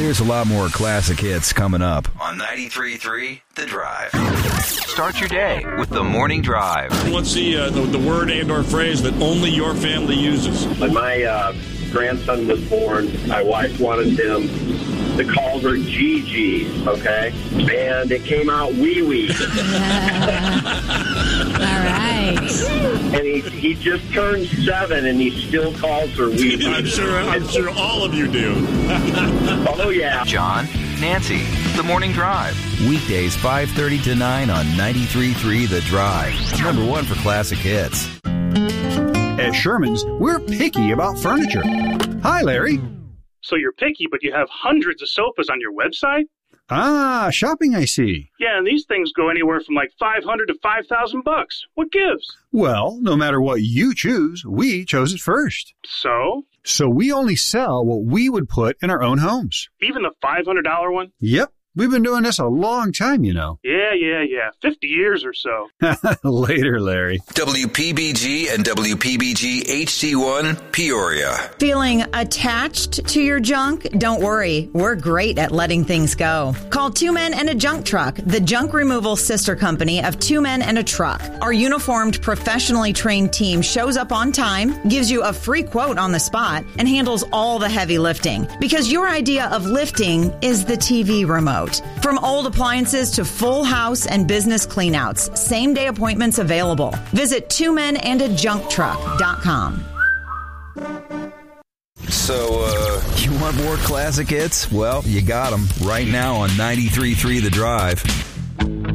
There's a lot more classic hits coming up on 93.3 The Drive. Start your day with The Morning Drive. What's the word and or phrase that only your family uses? When my grandson was born, my wife wanted him to call her Gigi, okay? And it came out wee-wee. All right. And he just turned 7, and he still calls her wee-wee. I'm sure all of you do. Oh, yeah. John, Nancy, The Morning Drive. Weekdays 5:30 to 9 on 93.3 The Drive. Number 1 for classic hits. At Sherman's, we're picky about furniture. Hi, Larry. So you're picky, but you have hundreds of sofas on your website? Ah, shopping, I see. Yeah, and these things go anywhere from like $500 to $5,000. What gives? Well, no matter what you choose, we chose it first. So? So we only sell what we would put in our own homes. Even the $500 one? Yep. We've been doing this a long time, you know. Yeah. 50 years or so. Later, Larry. WPBG and WPBG HD1 Peoria. Feeling attached to your junk? Don't worry. We're great at letting things go. Call Two Men and a Junk Truck, the junk removal sister company of Two Men and a Truck. Our uniformed, professionally trained team shows up on time, gives you a free quote on the spot, and handles all the heavy lifting. Because your idea of lifting is the TV remote. From old appliances to full house and business cleanouts, same-day appointments available. Visit twomenandajuncktruck.com. So, you want more classic hits? Well, you got them right now on 93.3 The Drive.